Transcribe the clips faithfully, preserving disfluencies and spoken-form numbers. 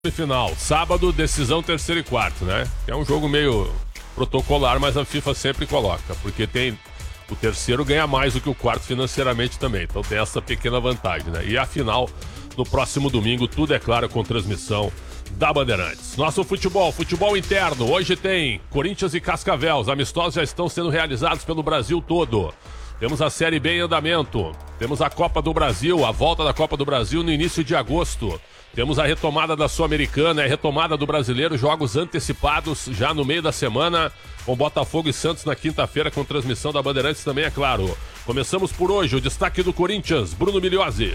Final, sábado, decisão terceiro e quarto, né? É um jogo meio protocolar, mas a FIFA sempre coloca, porque tem o terceiro ganha mais do que o quarto financeiramente também, então tem essa pequena vantagem, né? E a final, no próximo domingo, tudo é claro, com transmissão da Bandeirantes. Nosso futebol, futebol interno, hoje tem Corinthians e Cascavel, os amistosos já estão sendo realizados pelo Brasil todo. Temos a Série B em andamento, temos a Copa do Brasil, a volta da Copa do Brasil no início de agosto. Temos a retomada da Sul-Americana, a retomada do Brasileiro, jogos antecipados já no meio da semana, com Botafogo e Santos na quinta-feira, com transmissão da Bandeirantes também, é claro. Começamos por hoje, o destaque do Corinthians, Bruno Migliozzi.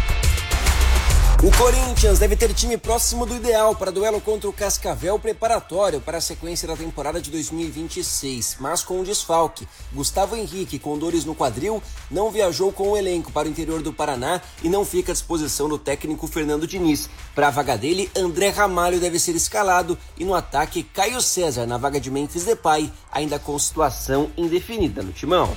O Corinthians deve ter time próximo do ideal para duelo contra o Cascavel preparatório para a sequência da temporada de dois mil e vinte e seis, mas com um desfalque. Gustavo Henrique, com dores no quadril, não viajou com o elenco para o interior do Paraná e não fica à disposição do técnico Fernando Diniz. Para a vaga dele, André Ramalho deve ser escalado e no ataque, Caio César na vaga de Memphis Depay, ainda com situação indefinida no timão.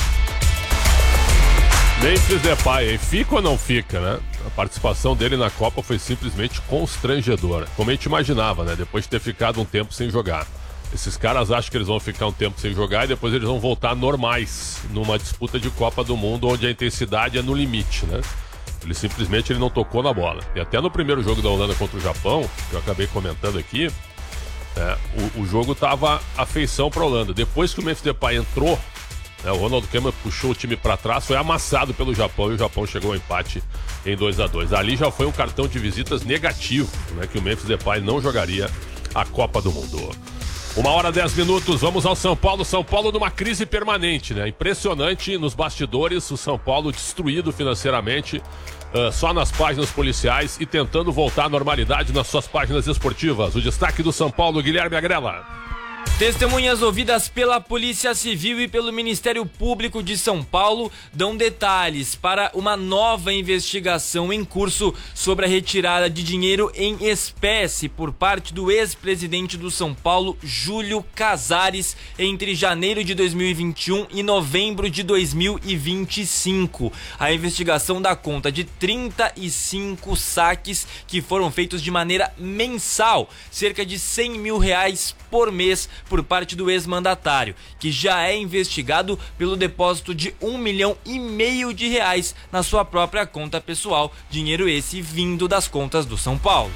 Memphis Depay, hein? Fica ou não fica, né? A participação dele na Copa foi simplesmente constrangedora, como a gente imaginava, né? Depois de ter ficado um tempo sem jogar. Esses caras acham que eles vão ficar um tempo sem jogar e depois eles vão voltar normais numa disputa de Copa do Mundo onde a intensidade é no limite, né? Ele simplesmente ele não tocou na bola. E até no primeiro jogo da Holanda contra o Japão, que eu acabei comentando aqui, é, o, o jogo tava a feição pra Holanda. Depois que o Memphis Depay entrou, né, o Ronald Koeman puxou o time para trás, foi amassado pelo Japão e o Japão chegou ao empate em dois a dois. Ali já foi um cartão de visitas negativo, né, que o Memphis Depay não jogaria a Copa do Mundo. Uma hora, dez minutos, vamos ao São Paulo. São Paulo numa crise permanente, né? Impressionante nos bastidores, o São Paulo destruído financeiramente, uh, só nas páginas policiais e tentando voltar à normalidade nas suas páginas esportivas. O destaque do São Paulo, Guilherme Agrela. Testemunhas ouvidas pela Polícia Civil e pelo Ministério Público de São Paulo dão detalhes para uma nova investigação em curso sobre a retirada de dinheiro em espécie por parte do ex-presidente do São Paulo, Júlio Casares, entre janeiro de dois mil e vinte e um e novembro de dois mil e vinte e cinco. A investigação dá conta de trinta e cinco saques que foram feitos de maneira mensal, cerca de cem mil reais por mês, por parte do ex-mandatário, que já é investigado pelo depósito de um milhão e meio de reais na sua própria conta pessoal, dinheiro esse vindo das contas do São Paulo.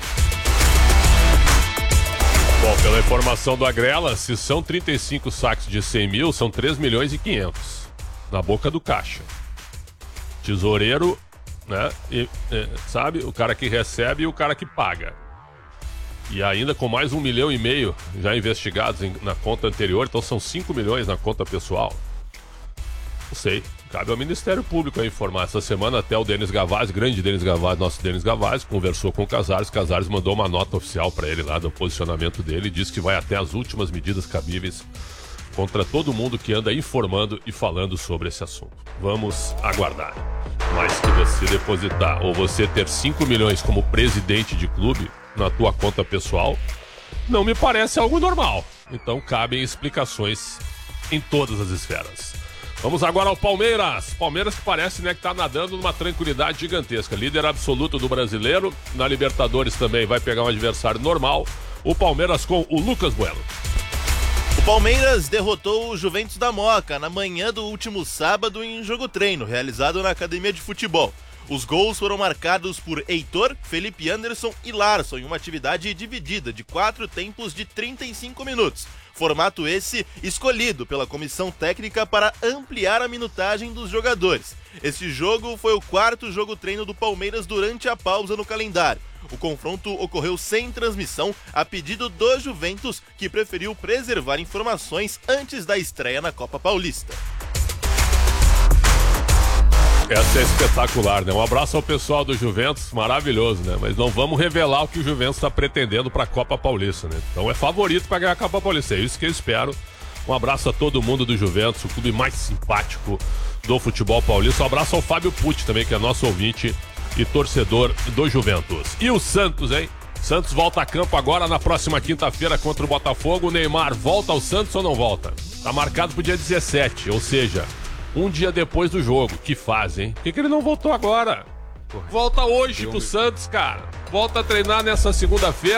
Bom, pela informação do Agrela, se são trinta e cinco saques de cem mil, são três milhões e quinhentos na boca do caixa. Tesoureiro, né? E, e, sabe, o cara que recebe e o cara que paga. E ainda com mais um milhão e meio já investigados em, na conta anterior, então são cinco milhões na conta pessoal. Não sei, cabe ao Ministério Público a informar. Essa semana até o Denis Gavazzi, grande Denis Gavazzi, nosso Denis Gavazzi, conversou com o Casares. Casares mandou uma nota oficial para ele lá do posicionamento dele e disse que vai até as últimas medidas cabíveis contra todo mundo que anda informando e falando sobre esse assunto. Vamos aguardar. Mas que você depositar ou você ter cinco milhões como presidente de clube na tua conta pessoal, não me parece algo normal. Então cabem explicações em todas as esferas. Vamos agora ao Palmeiras. Palmeiras que parece, né, que tá nadando numa tranquilidade gigantesca. Líder absoluto do Brasileiro. Na Libertadores também vai pegar um adversário normal. O Palmeiras com o Lucas Bueno. O Palmeiras derrotou o Juventus da Moca na manhã do último sábado em jogo treino, realizado na Academia de Futebol. Os gols foram marcados por Heitor, Felipe Anderson e Larson em uma atividade dividida de quatro tempos de trinta e cinco minutos. Formato esse escolhido pela comissão técnica para ampliar a minutagem dos jogadores. Este jogo foi o quarto jogo treino do Palmeiras durante a pausa no calendário. O confronto ocorreu sem transmissão a pedido do Juventus, que preferiu preservar informações antes da estreia na Copa Paulista. Essa é espetacular, né? Um abraço ao pessoal do Juventus, maravilhoso, né? Mas não vamos revelar o que o Juventus está pretendendo para a Copa Paulista, né? Então é favorito para ganhar a Copa Paulista, é isso que eu espero. Um abraço a todo mundo do Juventus, o clube mais simpático do futebol paulista. Um abraço ao Fábio Pucci também, que é nosso ouvinte e torcedor do Juventus. E o Santos, hein? Santos volta a campo agora na próxima quinta-feira contra o Botafogo. O Neymar volta ao Santos ou não volta? Tá marcado pro dia dezessete, ou seja, um dia depois do jogo. Que fase, hein? Por que, que ele não voltou agora? Volta hoje pro Santos, cara. volta a treinar nessa segunda-feira.